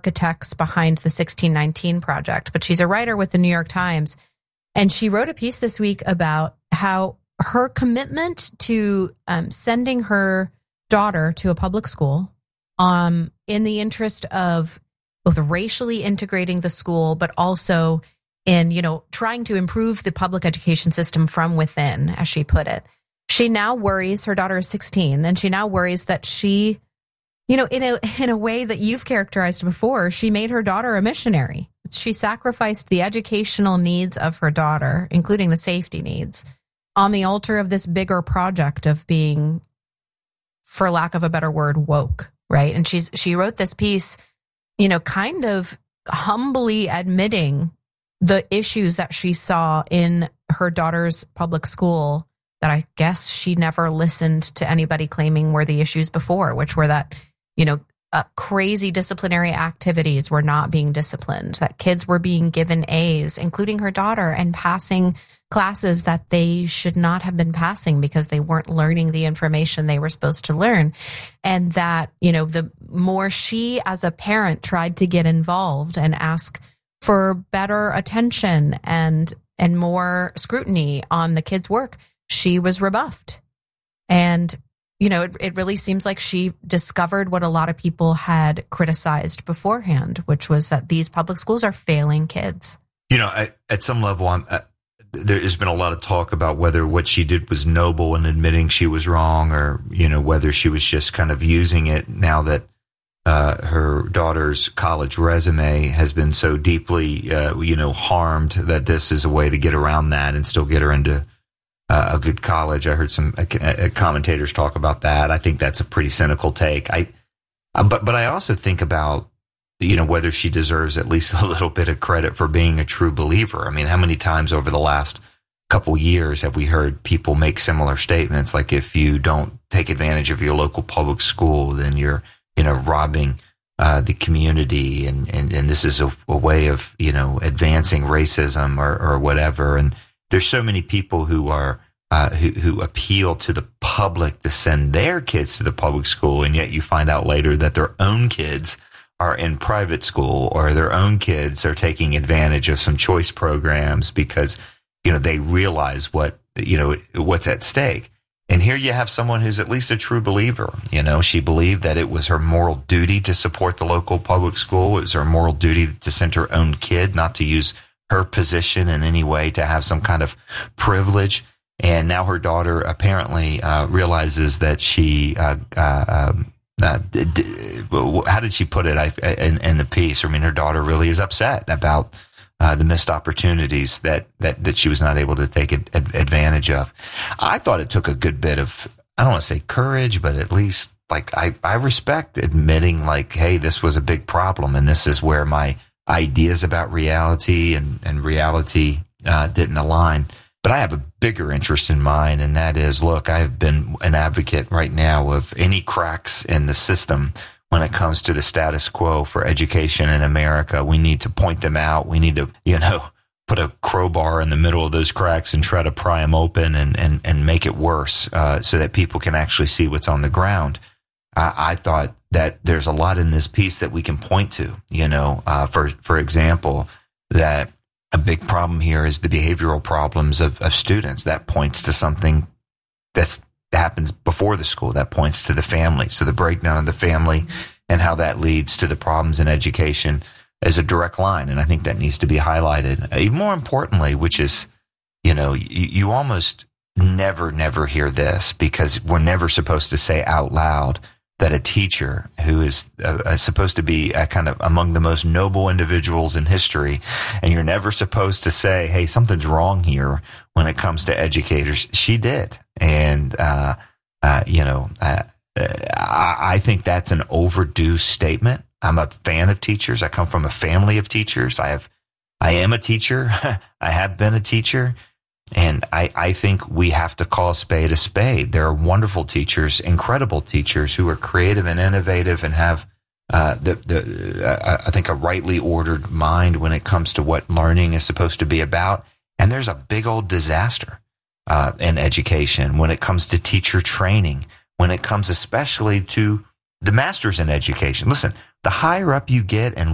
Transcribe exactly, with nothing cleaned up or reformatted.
architects behind the sixteen nineteen Project, but she's a writer with the New York Times. And she wrote a piece this week about how her commitment to um, sending her daughter to a public school um, in the interest of both racially integrating the school, but also in, you know, trying to improve the public education system from within, as she put it. She now worries, her daughter is sixteen, and she now worries that she, you know, in a in a way that you've characterized before, she made her daughter a missionary. She sacrificed the educational needs of her daughter, including the safety needs, on the altar of this bigger project of being, for lack of a better word, woke, right? And she's she wrote this piece, you know, kind of humbly admitting the issues that she saw in her daughter's public school that I guess she never listened to anybody claiming were the issues before, which were that, you know, uh, crazy disciplinary activities were not being disciplined, that kids were being given A's, including her daughter, and passing classes that they should not have been passing because they weren't learning the information they were supposed to learn. And that, you know, the more she as a parent tried to get involved and ask for better attention and and more scrutiny on the kids' work, she was rebuffed. And, you know, it, it really seems like she discovered what a lot of people had criticized beforehand, which was that these public schools are failing kids. You know, I, at some level, I'm, uh, there has been a lot of talk about whether what she did was noble in admitting she was wrong, or, you know, whether she was just kind of using it now that uh, her daughter's college resume has been so deeply, uh, you know, harmed, that this is a way to get around that and still get her into uh, a good college. I heard some uh, commentators talk about that. I think that's a pretty cynical take. I, uh, but but I also think about, you know, whether she deserves at least a little bit of credit for being a true believer. I mean, how many times over the last couple years have we heard people make similar statements, like, if you don't take advantage of your local public school, then you're, you know, robbing uh, the community, and, and, and this is a, a way of, you know, advancing racism or, or whatever. And there's so many people who are uh, who, who appeal to the public to send their kids to the public school, and yet you find out later that their own kids are in private school, or their own kids are taking advantage of some choice programs because, you know, they realize what, you know, what's at stake. And here you have someone who's at least a true believer. You know, she believed that it was her moral duty to support the local public school. It was her moral duty to send her own kid, not to use her position in any way to have some kind of privilege. And now her daughter apparently uh, realizes that she, uh, uh, uh, d- d- how did she put it I, in, in the piece? I mean, her daughter really is upset about Uh, the missed opportunities that, that, that she was not able to take ad, ad, advantage of. I thought it took a good bit of, I don't want to say courage, but at least, like, I, I respect admitting, like, hey, this was a big problem, and this is where my ideas about reality and, and reality uh, didn't align. But I have a bigger interest in mine, and that is, look, I have been an advocate right now of any cracks in the system when it comes to the status quo for education in America. We need to point them out. We need to, you know, put a crowbar in the middle of those cracks and try to pry them open and, and, and make it worse uh, so that people can actually see what's on the ground. I, I thought that there's a lot in this piece that we can point to, you know, uh, for, for example, that a big problem here is the behavioral problems of, of students. That points to something that's happens before the school, that points to the family. So the breakdown of the family and how that leads to the problems in education is a direct line. And I think that needs to be highlighted. Even more importantly, which is, you know, you, you almost never, never hear this, because we're never supposed to say out loud that a teacher who is uh, supposed to be uh, kind of among the most noble individuals in history, and you're never supposed to say, hey, something's wrong here when it comes to educators. She did. And, uh, uh, you know, uh, I, I think that's an overdue statement. I'm a fan of teachers. I come from a family of teachers. I have, I am a teacher. I have been a teacher. And I, I think we have to call a spade a spade. There are wonderful teachers, incredible teachers who are creative and innovative and have, uh, the, the, uh, I think a rightly ordered mind when it comes to what learning is supposed to be about. And there's a big old disaster Uh, in education when it comes to teacher training, when it comes especially to the masters in education. Listen, the higher up you get and